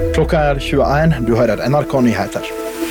Klokka 21, du hører NRK Nyheter.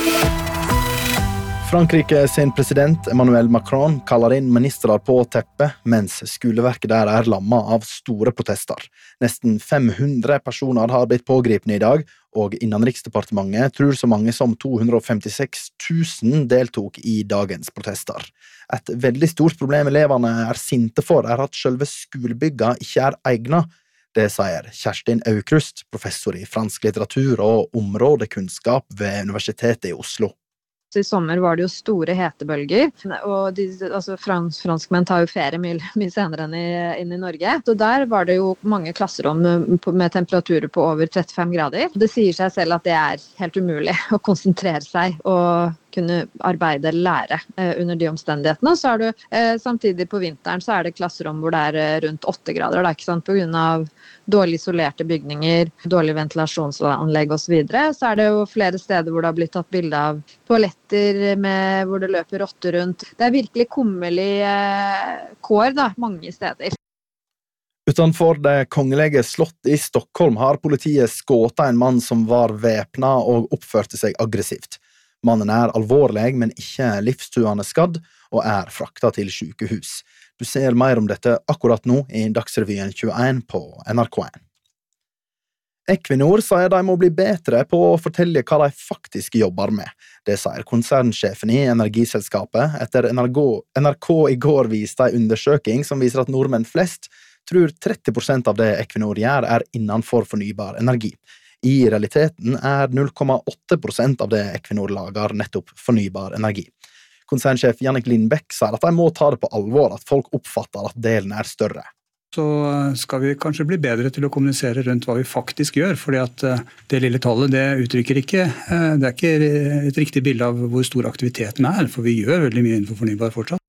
Frankrike sin president Emmanuel Macron kaller inn ministrar på teppet, mens skoleverket der lammet av store protester. Nesten 500 personer har blitt pågripne i dag, og Innenriksdepartementet tror så mange som 256 000 deltok i dagens protester. Et veldig stort problem elevene sinte for at selve skolebygga ikke egnet. Det sier Kjerstin Aukrust, professor i fransk litteratur og områdekunnskap ved Universitetet i Oslo. I sommer var det jo store hetebølger, og franskmenn tar jo ferie mye senere enn i Norge. Så der var det jo mange klasserom med temperaturer på over 35 grader. Det sier seg selv at det helt umulig å konsentrere seg og kunne arbeide eller lære under de omstendighetene. Så det samtidig på vinteren så det klasserom hvor det rundt 8 grader, ikke sant, på grunn av dårlig isolerte bygninger, dårlig ventilasjonsanlegg og så videre. Så det jo flere steder hvor det har blitt tatt bilde av toaletter hvor det løper rotter rundt. Det virkelig kummerlig kår mange steder. Utenfor det kongelige slott i Stockholm har politiet skutt en mann som var væpnet og oppførte seg aggressivt. Mannen alvorlig, men ikke livstruende skadd, og fraktet til sykehus. Du ser mer om dette akkurat nå i Dagsrevyen 21 på NRK1. Equinor sier de må bli bedre på å fortelle hva de faktisk jobber med. Det sier konsernsjefen i energiselskapet etter NRK i går viste en undersøking som viser at nordmenn flest tror 30% av det Equinor gjør innenfor fornybar energi. I realiteten 0,8% av det Equinor lager nettopp fornybar energi. Konsernsjef Jannik Lindbæk sier at de må ta det på alvor at folk oppfatter at delen større. Så skal vi kanskje bli bedre til å kommunisere rundt hva vi faktisk gjør, fordi at det lille tallet det uttrykker ikke, det ikke et riktig bilde av hvor stor aktiviteten for vi gjør veldig mye innenfor fornybar fortsatt.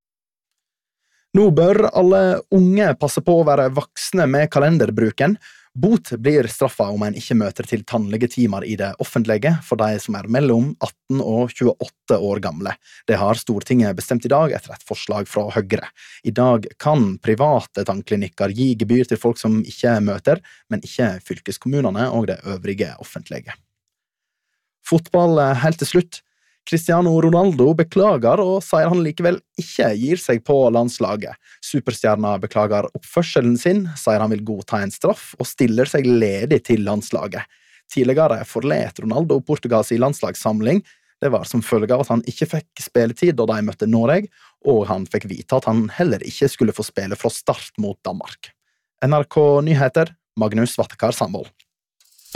Nå bør alle unge passe på å være voksne med kalenderbruken. Bot blir straffa om en ikke møter til tannlegetimer i det offentlige for de som mellom 18 og 28 år gamle. Det har Stortinget bestemt i dag etter et forslag fra Høyre. I dag kan private tannklinikker gi gebyr til folk som ikke møter, men ikke fylkeskommunene og det øvrige offentlige. Fotball helt til slutt. Cristiano Ronaldo beklager og sier han likevel ikke gir seg på landslaget. Superstjerna beklager oppførselen sin, sier han vil godta en straff og stiller seg ledig til landslaget. Tidligere forlet Ronaldo Portugals landslagssamling. Det var som følge av at han ikke fikk spilletid da de møtte Norge, og han fikk vite at han heller ikke skulle få spille fra start mot Danmark. NRK Nyheter, Magnus Vattekar Sandvold.